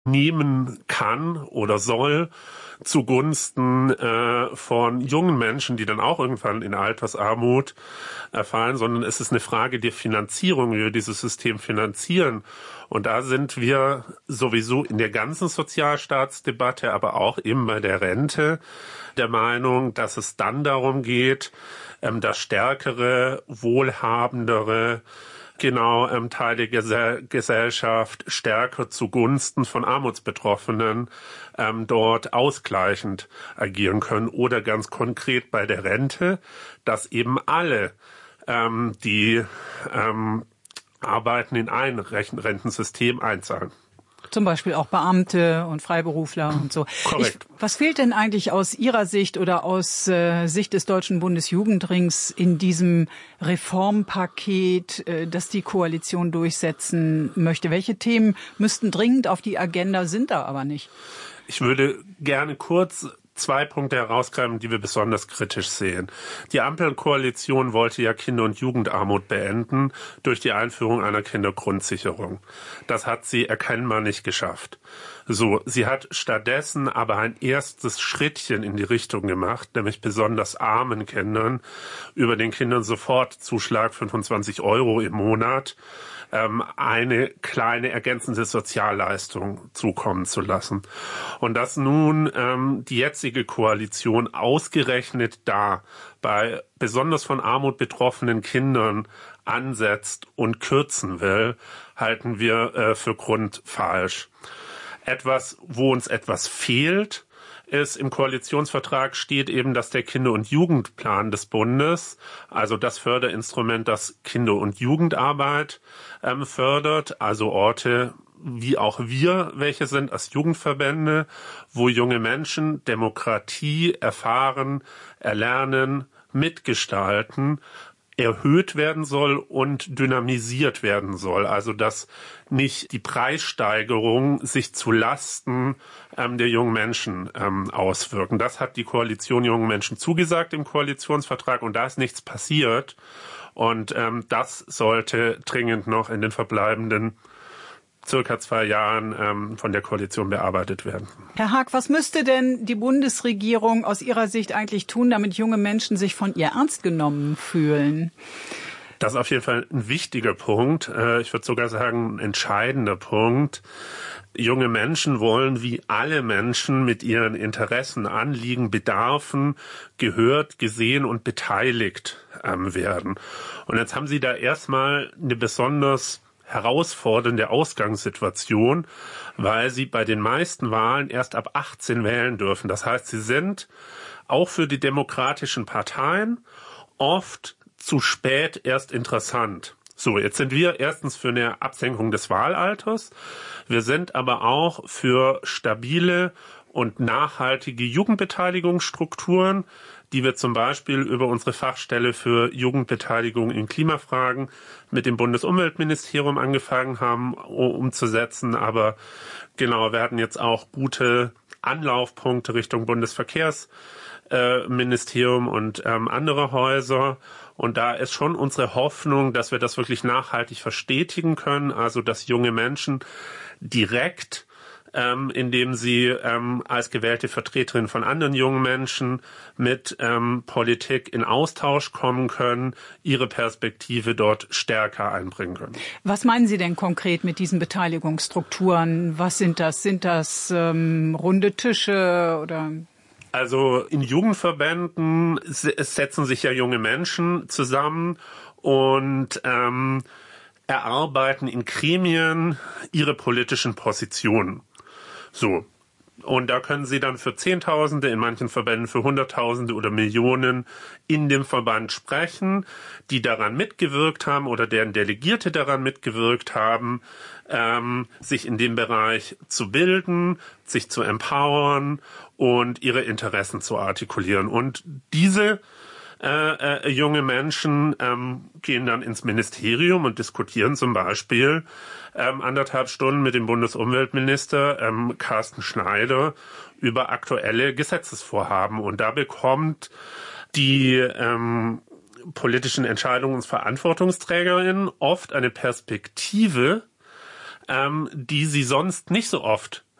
nehmen kann oder soll zugunsten von jungen Menschen, die dann auch irgendwann in Altersarmut fallen, sondern es ist eine Frage der Finanzierung, wie wir dieses System finanzieren. Und da sind wir sowieso in der ganzen Sozialstaatsdebatte, aber auch eben bei der Rente der Meinung, dass es dann darum geht, dass stärkere, wohlhabendere Teil der Gesellschaft stärker zugunsten von Armutsbetroffenen dort ausgleichend agieren können. Oder ganz konkret bei der Rente, dass eben alle, die arbeiten, in ein Rentensystem einzahlen. Zum Beispiel auch Beamte und Freiberufler und so. Korrekt. Was fehlt denn eigentlich aus Ihrer Sicht oder aus Sicht des Deutschen Bundesjugendrings in diesem Reformpaket, das die Koalition durchsetzen möchte? Welche Themen müssten dringend auf die Agenda, sind da aber nicht? Ich würde gerne kurz 2 Punkte herausgreifen, die wir besonders kritisch sehen. Die Ampelkoalition wollte ja Kinder- und Jugendarmut beenden durch die Einführung einer Kindergrundsicherung. Das hat sie erkennbar nicht geschafft. So, sie hat stattdessen aber ein erstes Schrittchen in die Richtung gemacht, nämlich besonders armen Kindern über den Kindern-Sofort-Zuschlag 25 € im Monat eine kleine ergänzende Sozialleistung zukommen zu lassen. Und dass nun die jetzige Koalition ausgerechnet da bei besonders von Armut betroffenen Kindern ansetzt und kürzen will, halten wir für grundfalsch. Wo uns etwas fehlt, ist, im Koalitionsvertrag steht eben, dass der Kinder- und Jugendplan des Bundes, also das Förderinstrument, das Kinder- und Jugendarbeit fördert, also Orte wie auch wir, welche sind als Jugendverbände, wo junge Menschen Demokratie erfahren, erlernen, mitgestalten, erhöht werden soll und dynamisiert werden soll. Also dass nicht die Preissteigerung sich zu Lasten der jungen Menschen auswirken. Das hat die Koalition jungen Menschen zugesagt im Koalitionsvertrag und da ist nichts passiert. Und das sollte dringend noch in den verbleibenden circa 2 Jahren von der Koalition bearbeitet werden. Herr Haag, was müsste denn die Bundesregierung aus Ihrer Sicht eigentlich tun, damit junge Menschen sich von ihr ernst genommen fühlen? Das ist auf jeden Fall ein wichtiger Punkt. Ich würde sogar sagen, ein entscheidender Punkt. Junge Menschen wollen wie alle Menschen mit ihren Interessen, Anliegen, Bedarfen gehört, gesehen und beteiligt werden. Und jetzt haben Sie da erstmal eine besonders herausfordernde Ausgangssituation, weil sie bei den meisten Wahlen erst ab 18 wählen dürfen. Das heißt, sie sind auch für die demokratischen Parteien oft zu spät erst interessant. So, jetzt sind wir erstens für eine Absenkung des Wahlalters. Wir sind aber auch für stabile und nachhaltige Jugendbeteiligungsstrukturen, die wir zum Beispiel über unsere Fachstelle für Jugendbeteiligung in Klimafragen mit dem Bundesumweltministerium angefangen haben umzusetzen. Aber genau, wir hatten jetzt auch gute Anlaufpunkte Richtung Bundesverkehrsministerium und andere Häuser. Und da ist schon unsere Hoffnung, dass wir das wirklich nachhaltig verstetigen können, also dass junge Menschen direkt indem sie als gewählte Vertreterin von anderen jungen Menschen mit Politik in Austausch kommen können, ihre Perspektive dort stärker einbringen können. Was meinen Sie denn konkret mit diesen Beteiligungsstrukturen? Was sind das? Sind das runde Tische oder? Also in Jugendverbänden setzen sich ja junge Menschen zusammen und erarbeiten in Gremien ihre politischen Positionen. So. Und da können sie dann für Zehntausende, in manchen Verbänden für Hunderttausende oder Millionen in dem Verband sprechen, die daran mitgewirkt haben oder deren Delegierte daran mitgewirkt haben, sich in dem Bereich zu bilden, sich zu empowern und ihre Interessen zu artikulieren. Und diese junge Menschen gehen dann ins Ministerium und diskutieren zum Beispiel 1,5 Stunden mit dem Bundesumweltminister Carsten Schneider über aktuelle Gesetzesvorhaben. Und da bekommt die politischen Entscheidungsverantwortungsträgerin oft eine Perspektive, die sie sonst nicht so oft